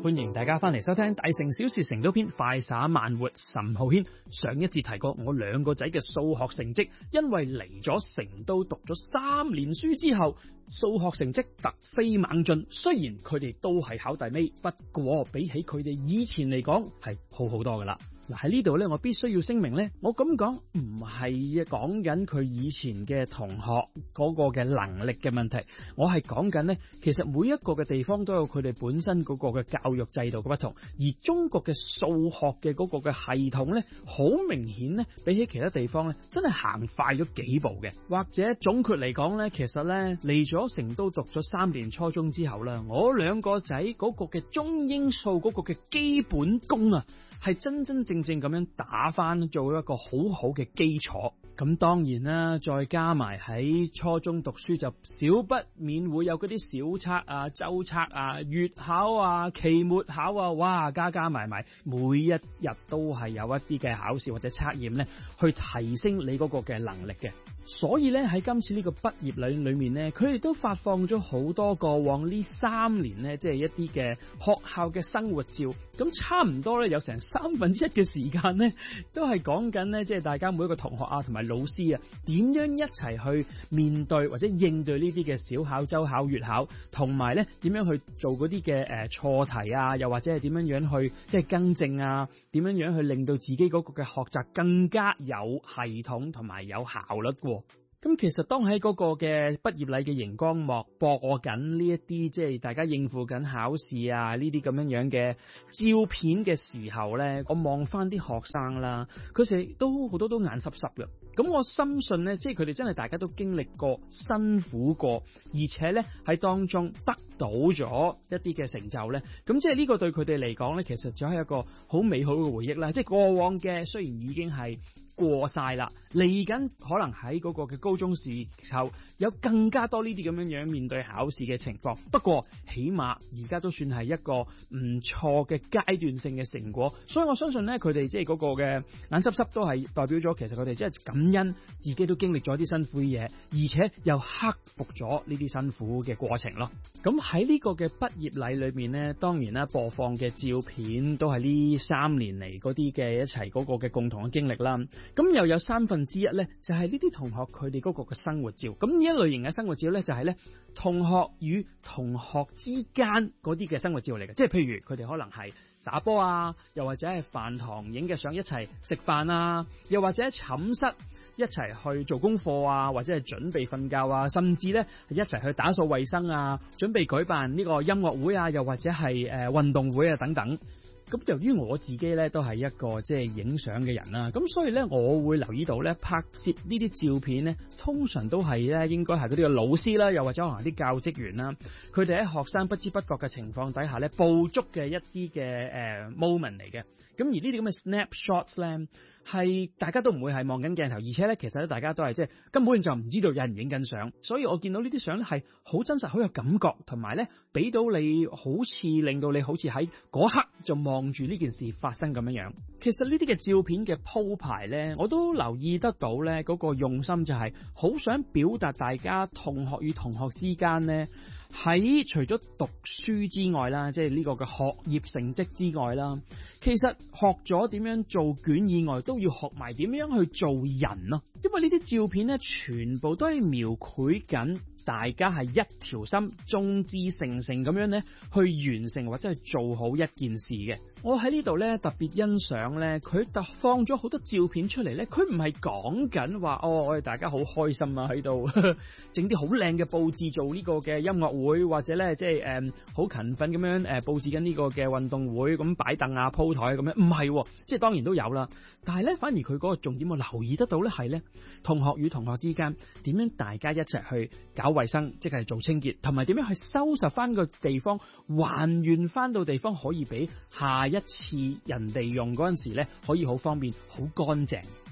歡迎大家翻嚟收聽大城小事成都篇快灑慢活岑浩軒。上一節提過我兩個仔嘅數學成績，因為嚟咗成都讀咗3年書之後，數學成績突飛猛進。雖然佢哋都係考第尾，不過比起佢哋以前嚟講係好好多噶啦。嗱，喺呢度咧，我必須要聲明咧，我咁講唔係講緊佢以前嘅同學嗰個嘅能力嘅問題，我係講緊咧，其實每一個嘅地方都有佢哋本身嗰個嘅教育制度嘅不同，而中國嘅數學嘅嗰個嘅系統咧，好明顯咧，比起其他地方咧，真係行快咗幾步嘅。或者總括嚟講咧，其實咧嚟咗成都讀咗3年初中之後啦，我兩個仔嗰個嘅中英數嗰個嘅基本功啊，係真真正正咁樣打翻做一個好好嘅基礎。咁當然啦，再加埋喺初中讀書就少不免會有嗰啲小測啊、周測啊、月考啊、期末考啊，哇，加加埋埋，每一日都係有一啲嘅考試或者測驗咧，去提升你嗰個嘅能力嘅。所以咧喺今次呢個畢業禮裏面咧，佢哋都發放咗好多過往呢3年咧，即係一啲嘅學校嘅生活照。咁差唔多咧有成1/3嘅時間咧，都係講緊咧，即係大家每一個同學啊同埋老師啊，點樣一齊去面對或者應對呢啲嘅小考、周考、月考，同埋咧點樣去做嗰啲嘅錯題啊，又或者係點樣樣去即係更正啊，點樣樣去令到自己嗰個嘅學習更加有系統同埋有效率喎。咁其實當喺嗰個嘅畢業禮嘅熒光幕播緊呢一啲即係大家應付緊考試啊呢啲咁樣樣嘅照片嘅時候咧，我望翻啲學生啦，佢哋都好多都眼濕濕嘅。咁我深信咧，即係佢哋真係大家都經歷過、辛苦過，而且咧喺當中得到咗一啲嘅成就咧。咁即係呢個對佢哋嚟講咧，其實就係一個好美好嘅回憶啦。即係過往嘅雖然已經係過晒啦，嚟緊可能喺嗰個嘅高中時候有更加多呢啲咁樣樣面對考試嘅情況，不過起碼而家都算係一個唔錯嘅階段性嘅成果，所以我相信咧佢哋即係嗰個嘅眼濕濕都係代表咗其實佢哋即係感恩自己都經歷咗啲辛苦嘅嘢，而且又克服咗呢啲辛苦嘅過程咯。咁喺呢個嘅畢業禮裏面咧，當然啦播放嘅照片都係呢3年嚟嗰啲嘅一齊嗰個嘅共同嘅經歷啦。咁又有1/3咧，就係呢啲同學佢哋嗰個嘅生活照。咁呢一類型嘅生活照咧，就係咧同學與同學之間嗰啲嘅生活照嚟嘅。即係譬如佢哋可能係打波啊，又或者係飯堂影嘅相，一齊食飯啊，又或者喺寢室一齊去做功課啊，或者係準備瞓覺啊，甚至咧一齊去打掃衛生啊，準備舉辦呢個音樂會啊，又或者係運動會啊等等。咁由於我自己咧都係一個即係影相嘅人啦，咁所以咧我會留意到咧拍攝呢啲照片咧，通常都係咧應該係嗰啲嘅老師啦，又或者可能啲教職員啦，佢哋喺學生不知不覺嘅情況底下咧捕捉嘅一啲嘅moment 嚟嘅。咁而呢啲咁嘅 snapshots 咧，係大家都唔會係望緊鏡頭，而且咧其實咧大家都係即係根本就唔知道有人影緊相，所以我見到呢啲相咧係好真實、好有感覺，同埋咧俾到你好似令到你好似喺嗰刻就望住呢件事發生咁樣樣。其實呢啲嘅照片嘅鋪排咧，我都留意得到咧嗰個用心就係好想表達大家同學與同學之間咧，喺除咗讀書之外啦，即係呢個嘅學業成績之外啦，其實學咗點樣做卷以外，都要學埋點樣去做人咯。因為呢啲照片咧，全部都係描繪緊大家係一條心、眾志成城咁樣咧，去完成或者係做好一件事嘅。我喺呢度咧特別欣賞咧，佢特放咗好多照片出嚟咧，佢唔係講緊話我哋大家好開心啊喺度整啲好靚嘅佈置做呢個嘅音樂會，或者咧即係好勤奮咁樣佈置緊呢個嘅運動會，咁擺凳啊鋪台咁樣，唔係，即係當然都有啦，但係咧反而佢嗰個重點我留意得到咧係咧同學與同學之間點樣大家一齊去搞衛生，即係做清潔，同埋點樣去收拾翻個地方，還原翻到地方可以俾下一次人哋用嗰陣時咧，可以好方便、好乾淨。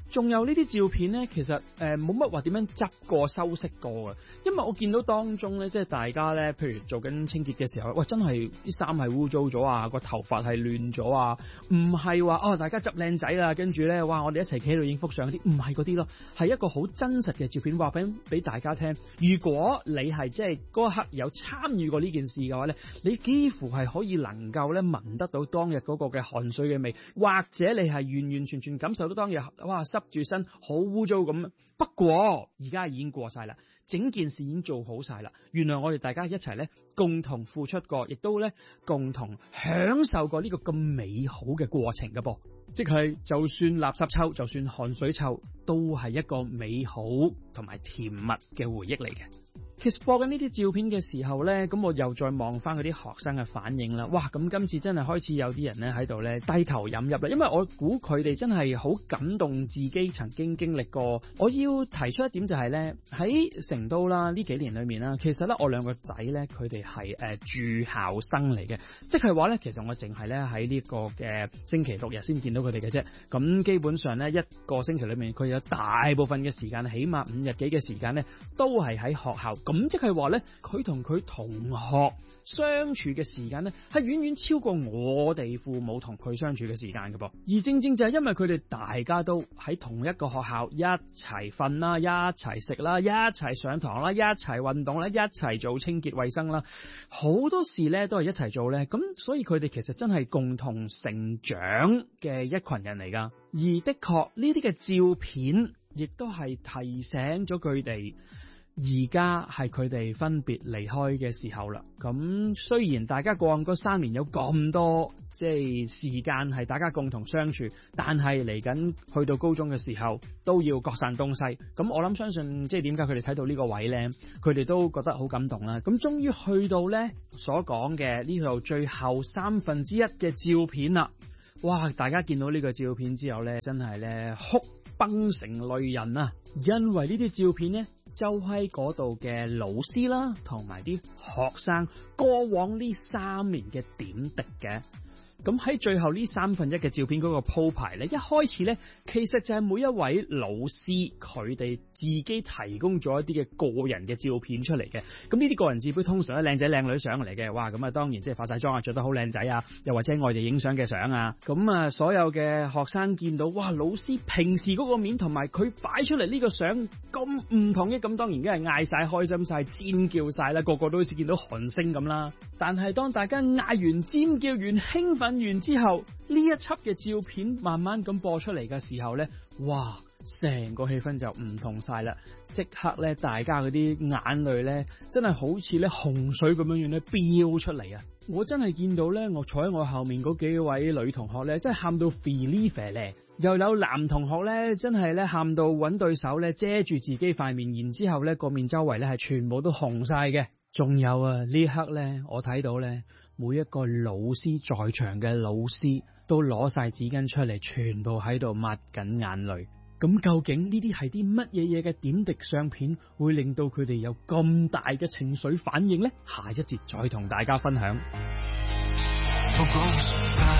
仲有呢啲照片咧，其實冇乜話點樣執過修飾過嘅，因為我見到當中咧，即係大家咧，譬如做緊清潔嘅時候，喂，真係啲衫係污糟咗啊，個頭髮係亂咗啊，唔係話大家執靚仔啦，跟住咧，哇，我哋一齊企喺度影幅相嗰啲，唔係嗰啲咯，係一個好真實嘅照片，話俾大家聽。如果你係即係嗰一刻有參與過呢件事嘅話咧，你幾乎係可以能夠咧聞得到當日嗰個嘅汗水嘅味，或者你係完完全全感受到當日哇濕住身好污糟咁。不過而家已經過晒啦，整件事已經做好晒啦。原來我哋大家一齊咧共同付出過，亦都咧共同享受過呢個咁美好嘅過程㗎噃。即係就算垃圾臭，就算汗水臭，都係一個美好同埋甜蜜嘅回憶嚟嘅。其實播緊呢啲照片嘅時候咧，咁我又再望翻嗰啲學生嘅反應啦。哇！咁今次真係開始有啲人咧喺度咧低頭飲泣啦，因為我估佢哋真係好感動自己曾經經歷過。我要提出一點就係咧，喺成都啦呢幾年裏面啦，其實咧我兩個仔咧佢哋係住校生嚟嘅，即係話咧其實我淨係咧喺呢個嘅星期六日先見到佢哋嘅啫。咁基本上咧一個星期裏面，佢有大部分嘅時間，起碼5日幾嘅時間咧，都係喺學校。咁即係話咧，佢同佢同學相處嘅時間咧，係遠遠超過我哋父母同佢相處嘅時間嘅噃。而正正就係因為佢哋大家都喺同一個學校一齊瞓啦，一齊食啦，一齊上堂啦，一齊運動啦，一齊做清潔衛生啦，好多事咧都係一齊做咧。咁所以佢哋其實真係共同成長嘅一群人嚟噶。而的確呢啲嘅照片，亦都係提醒咗佢哋。而家係佢哋分別離開嘅時候啦。咁雖然大家過往嗰3年有咁多即係時間係大家共同相處，但係嚟緊去到高中嘅時候都要各散東西。咁我諗相信即係點解佢哋睇到呢個位咧，佢哋都覺得好感動啦。咁終於去到咧所講嘅呢度最後1/3嘅照片啦。哇！大家見到呢個照片之後咧，真係咧哭崩成淚人啊！因為呢啲照片咧，就係嗰度嘅老師啦，同埋啲學生過往呢3年嘅點滴嘅。咁喺最後呢1/3嘅照片嗰個鋪排咧，一開始咧，其實就係每一位老師佢哋自己提供咗一啲嘅個人嘅照片出嚟嘅。咁呢啲個人照片通常都靚仔靚女上嚟嘅，哇！咁啊當然即係化晒妝啊，着得好靚仔啊，又或者喺外地影相嘅相啊。咁啊所有嘅學生見到，哇！老師平時嗰個面同埋佢擺出嚟呢個相咁唔同嘅，咁當然梗係嗌晒開心晒尖叫晒啦，個個都好似見到韓星咁啦。但係當大家嗌完尖叫完興奮完之後，呢一輯嘅照片慢慢咁播出嚟嘅時候咧，哇！成個氣氛就唔同晒啦，即刻咧大家嗰啲眼淚咧真係好似咧洪水咁樣樣咧飆出嚟啊！我真係見到咧，我坐喺我後面嗰幾位女同學咧，真係喊到肥哩肥咧，又有男同學咧，真係咧喊到揾對手咧遮住自己塊面，然之後咧個面周圍咧係全部都紅晒嘅。仲有啊，呢刻咧我睇到咧每一個老師在場嘅老師都攞晒紙巾出嚟，全部喺度抹緊眼淚。咁究竟呢啲係啲乜嘢嘅點滴相片，會令到佢哋有咁大嘅情緒反應呢？下一節再同大家分享。